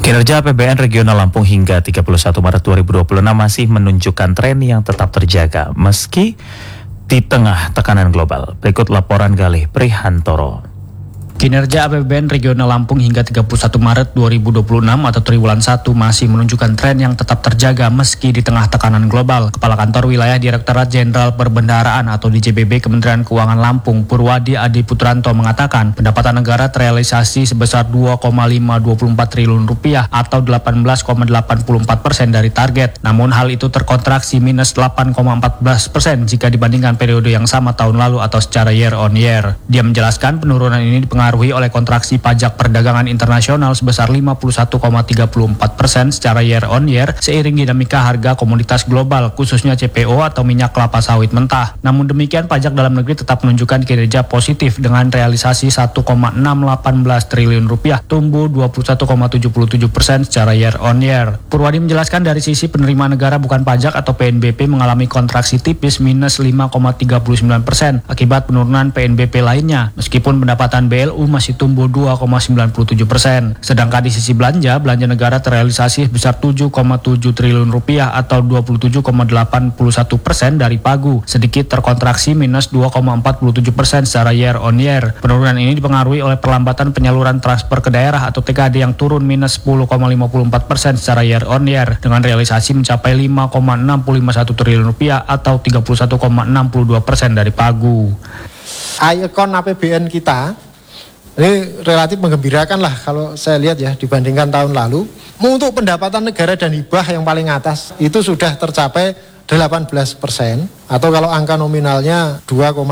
Kinerja APBN Regional Lampung hingga 31 Maret 2026 masih menunjukkan tren yang tetap terjaga meski di tengah tekanan global. Berikut laporan Galih Prihantoro. Kinerja APBN Regional Lampung hingga 31 Maret 2026 atau triwulan 1 masih menunjukkan tren yang tetap terjaga meski di tengah tekanan global. Kepala Kantor Wilayah Direktorat Jenderal Perbendaharaan atau DJBB Kementerian Keuangan Lampung, Purwadi Adi Putranto mengatakan pendapatan negara terrealisasi sebesar 2,524 triliun rupiah atau 18,84% dari target. Namun hal itu terkontraksi minus 8,14% jika dibandingkan periode yang sama tahun lalu atau secara year on year. Dia menjelaskan penurunan ini dipengaruhi oleh kontraksi pajak perdagangan internasional sebesar 51,34% secara year on year seiring dinamika harga komoditas global khususnya CPO atau minyak kelapa sawit mentah. Namun demikian pajak dalam negeri tetap menunjukkan kinerja positif dengan realisasi 1,618 triliun rupiah tumbuh 21,77% secara year on year. Purwadi menjelaskan dari sisi penerimaan negara bukan pajak atau PNBP mengalami kontraksi tipis minus 5,39% akibat penurunan PNBP lainnya meskipun pendapatan BLU masih tumbuh 2,97%. Sedangkan di sisi belanja negara terrealisasi sebesar 7,7 triliun rupiah atau 27,81% dari pagu, sedikit terkontraksi minus 2,47% secara year on year. Penurunan ini dipengaruhi oleh perlambatan penyaluran transfer ke daerah atau TKD yang turun minus 10,54% secara year on year dengan realisasi mencapai 5,651 triliun rupiah atau 31,62% dari pagu. Icon APBN kita ini relatif menggembirakan lah kalau saya lihat ya dibandingkan tahun lalu. Untuk pendapatan negara dan hibah yang paling atas itu sudah tercapai 18% atau kalau angka nominalnya 2,5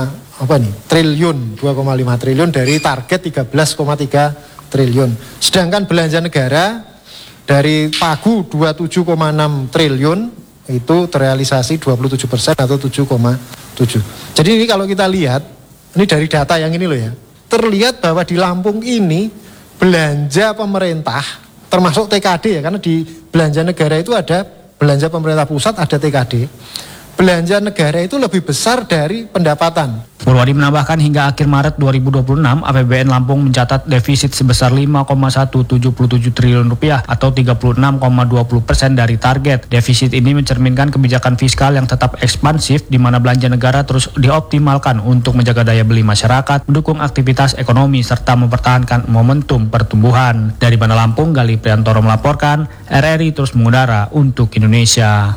triliun dari target 13,3 triliun. Sedangkan belanja negara dari pagu 27,6 triliun itu terrealisasi 27% atau 7,7. Jadi ini kalau kita lihat ini dari data yang ini loh ya. Terlihat bahwa di Lampung ini belanja pemerintah termasuk TKD ya, karena di belanja negara itu ada belanja pemerintah pusat, ada TKD. Belanja negara itu lebih besar dari pendapatan. Purwadi menambahkan hingga akhir Maret 2026 APBN Lampung mencatat defisit sebesar 5,177 triliun rupiah atau 36,20% dari target. Defisit ini mencerminkan kebijakan fiskal yang tetap ekspansif di mana belanja negara terus dioptimalkan untuk menjaga daya beli masyarakat, mendukung aktivitas ekonomi serta mempertahankan momentum pertumbuhan. Dari Bandar Lampung, Galih Prihantoro melaporkan, RRI terus mengudara untuk Indonesia.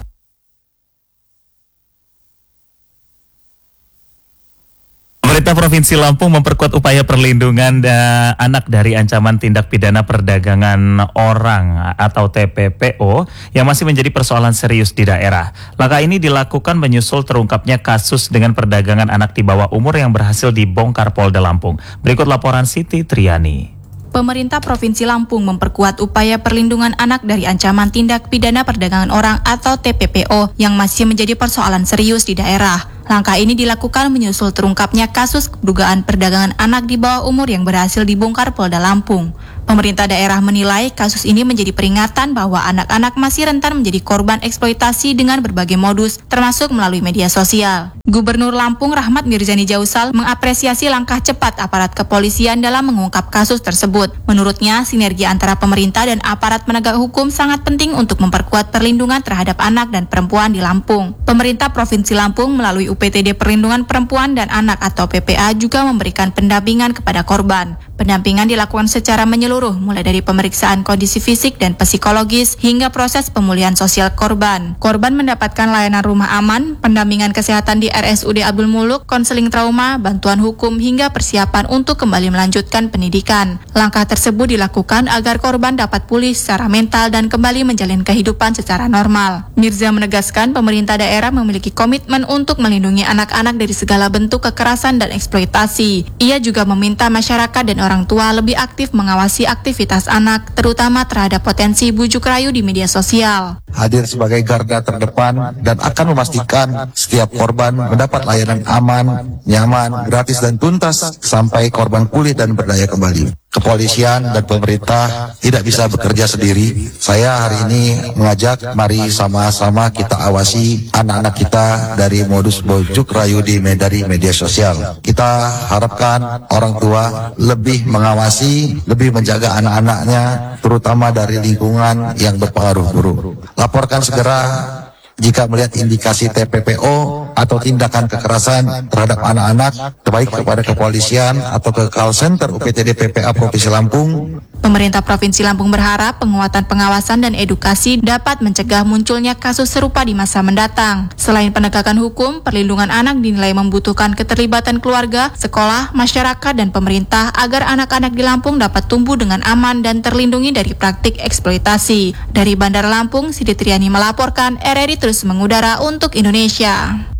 Pemerintah Provinsi Lampung memperkuat upaya perlindungan anak dari ancaman tindak pidana perdagangan orang atau TPPO yang masih menjadi persoalan serius di daerah. Langkah ini dilakukan menyusul terungkapnya kasus dengan perdagangan anak di bawah umur yang berhasil dibongkar Polda Lampung. Berikut laporan Siti Triani. Pemerintah Provinsi Lampung memperkuat upaya perlindungan anak dari ancaman tindak pidana perdagangan orang atau TPPO yang masih menjadi persoalan serius di daerah. Langkah ini dilakukan menyusul terungkapnya kasus dugaan perdagangan anak di bawah umur yang berhasil dibongkar Polda Lampung. Pemerintah daerah menilai kasus ini menjadi peringatan bahwa anak-anak masih rentan menjadi korban eksploitasi dengan berbagai modus, termasuk melalui media sosial. Gubernur Lampung Rahmat Mirzani Jausal mengapresiasi langkah cepat aparat kepolisian dalam mengungkap kasus tersebut. Menurutnya, sinergi antara pemerintah dan aparat penegak hukum sangat penting untuk memperkuat perlindungan terhadap anak dan perempuan di Lampung. Pemerintah Provinsi Lampung melalui UPTD Perlindungan Perempuan dan Anak atau PPA juga memberikan pendampingan kepada korban. Pendampingan dilakukan secara menyeluruh, mulai dari pemeriksaan kondisi fisik dan psikologis hingga proses pemulihan sosial korban. Korban mendapatkan layanan rumah aman, pendampingan kesehatan di RSUD Abdul Muluk, konseling trauma, bantuan hukum hingga persiapan untuk kembali melanjutkan pendidikan. Langkah tersebut dilakukan agar korban dapat pulih secara mental dan kembali menjalin kehidupan secara normal. Mirza menegaskan pemerintah daerah memiliki komitmen untuk melindungi anak-anak dari segala bentuk kekerasan dan eksploitasi. Ia juga meminta masyarakat dan orang tua lebih aktif mengawasi aktivitas anak, terutama terhadap potensi bujuk rayu di media sosial. Hadir sebagai garda terdepan dan akan memastikan setiap korban mendapat layanan aman, nyaman, gratis dan tuntas sampai korban pulih dan berdaya kembali. kepolisian dan pemerintah tidak bisa bekerja sendiri. Saya hari ini mengajak, mari sama-sama kita awasi anak-anak kita dari modus bujuk rayu dari media sosial. Kita harapkan orang tua lebih mengawasi, lebih menjaga anak-anaknya, terutama dari lingkungan yang berpengaruh buruk. Laporkan segera jika melihat indikasi TPPO atau tindakan kekerasan terhadap anak-anak, baik kepada kepolisian atau ke call center UPTD PPA Provinsi Lampung. Pemerintah Provinsi Lampung berharap penguatan pengawasan dan edukasi dapat mencegah munculnya kasus serupa di masa mendatang. Selain penegakan hukum, perlindungan anak dinilai membutuhkan keterlibatan keluarga, sekolah, masyarakat, dan pemerintah agar anak-anak di Lampung dapat tumbuh dengan aman dan terlindungi dari praktik eksploitasi. Dari Bandar Lampung, Siti Triani melaporkan, RRI terus mengudara untuk Indonesia.